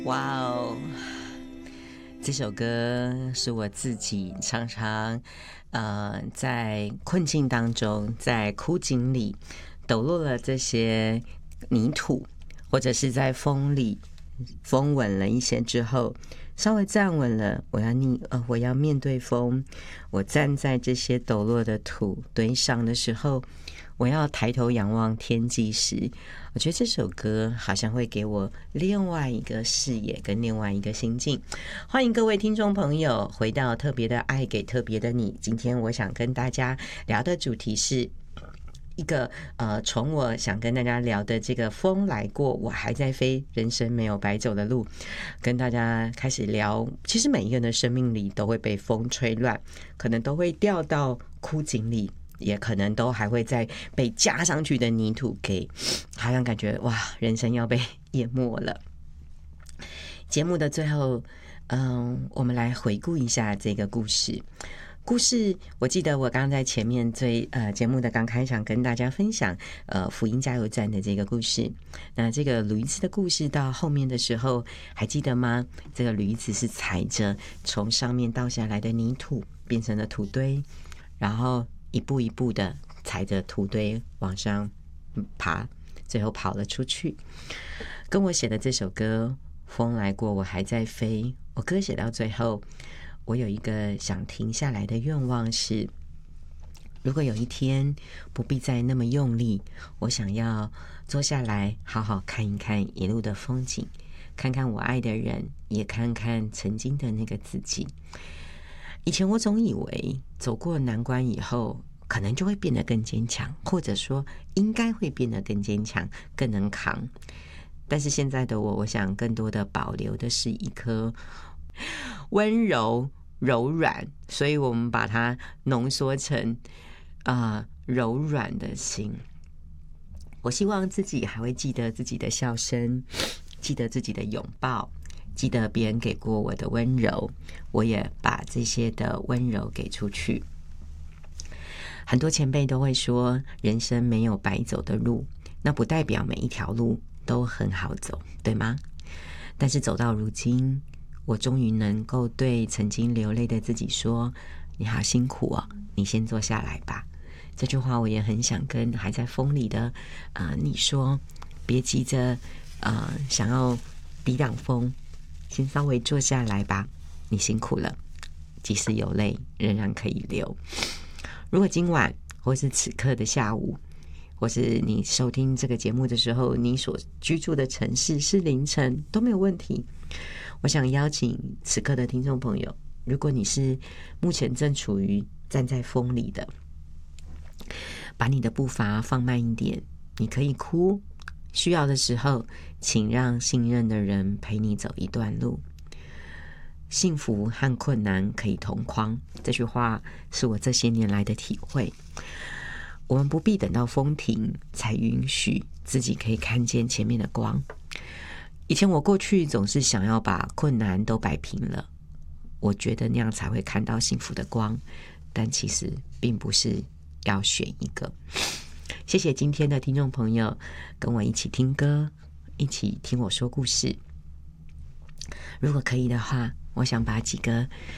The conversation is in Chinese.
哇哦，这首歌是我自己常常在困境当中，在枯井里抖落了这些泥土，或者是在风里风稳了一些之后，稍微站稳了，我要面对风，我站在这些抖落的土堆上的时候，我要抬头仰望天际时，我觉得这首歌好像会给我另外一个视野跟另外一个心境。欢迎各位听众朋友回到特别的爱给特别的你。今天我想跟大家聊的主题是一个从我想跟大家聊的这个风来过我还在飞，人生没有白走的路，跟大家开始聊。其实每一个人的生命里都会被风吹乱，可能都会掉到枯井里，也可能都还会再被加上去的泥土给好像感觉哇，人生要被淹没了。节目的最后我们来回顾一下这个故事。我记得我刚刚在前面节目的刚开场跟大家分享福音加油站的这个故事。那这个驴子的故事到后面的时候还记得吗？这个驴子是踩着从上面倒下来的泥土变成了土堆，然后一步一步的踩着土堆往上爬，最后跑了出去。跟我写的这首歌风来过我还在飞，我歌写到最后，我有一个想停下来的愿望是，如果有一天不必再那么用力，我想要坐下来好好看一看一路的风景，看看我爱的人，也看看曾经的那个自己。以前我总以为走过难关以后可能就会变得更坚强，或者说应该会变得更坚强，更能扛。但是现在的我想更多的保留的是一颗温柔柔软，所以我们把它浓缩成柔软的心。我希望自己还会记得自己的笑声，记得自己的拥抱，记得别人给过我的温柔，我也把这些的温柔给出去。很多前辈都会说人生没有白走的路，那不代表每一条路都很好走，对吗？但是走到如今，我终于能够对曾经流泪的自己说，你好辛苦哦，你先坐下来吧。这句话我也很想跟还在风里的你说，别急着想要抵挡风，先稍微坐下来吧，你辛苦了，即使有泪仍然可以流。如果今晚或是此刻的下午，或是你收听这个节目的时候，你所居住的城市是凌晨都没有问题。我想邀请此刻的听众朋友，如果你是目前正处于站在风里的，把你的步伐放慢一点，你可以哭，需要的时候请让信任的人陪你走一段路。幸福和困难可以同框，这句话是我这些年来的体会。我们不必等到风停才允许自己可以看见前面的光。以前我过去总是想要把困难都摆平了，我觉得那样才会看到幸福的光，但其实并不是要选一个。谢谢今天的听众朋友跟我一起听歌，一起听我说故事。如果可以的话，我想把几个